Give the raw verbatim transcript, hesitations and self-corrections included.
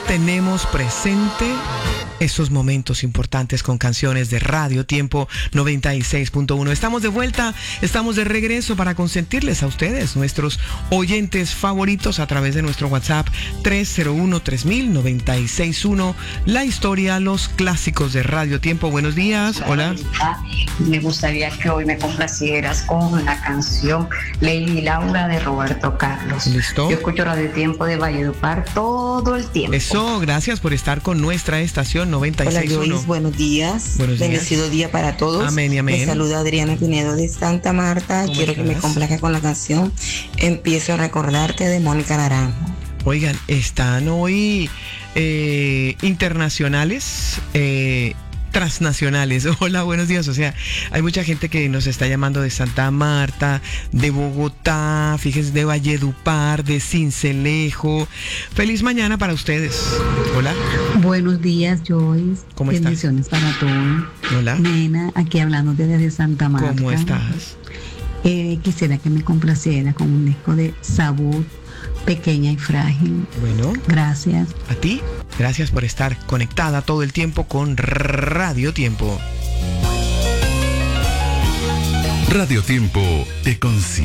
tenemos presente esos momentos importantes con canciones de Radio Tiempo noventa y seis punto uno. Estamos de vuelta, estamos de regreso para consentirles a ustedes, nuestros oyentes favoritos, a través de nuestro WhatsApp tres cero uno tres mil noventa y seis uno. La historia, los clásicos de Radio Tiempo. Buenos días, hola. Me gustaría que hoy me complacieras con la canción Lady Laura de Roberto Carlos. ¿Listo? Yo escucho Radio Tiempo de Valledupar todo el tiempo. Eso, gracias por estar con nuestra estación noventa y seis punto uno. Hola, Joyce, buenos días. Buenos días. Bendecido día para todos. Amén y amén. Me saluda Adriana Pinedo de Santa Marta. Quiero estás? que me complazca con la canción Empiezo a recordarte de Mónica Naranjo. Oigan, están hoy eh, internacionales, eh, transnacionales. Hola, buenos días. O sea, hay mucha gente que nos está llamando de Santa Marta, de Bogotá, fíjense, de Valledupar, de Sincelejo. Feliz mañana para ustedes. Hola. Buenos días, Joyce. ¿Cómo estás? Bendiciones para todos. Hola. Nena, aquí hablando desde Santa Marta. ¿Cómo estás? Eh, quisiera que me complaciera con un disco de Sabut, Pequeña y Frágil. Bueno. Gracias. A ti, gracias por estar conectada todo el tiempo con Radio Tiempo. Radio Tiempo te concibe.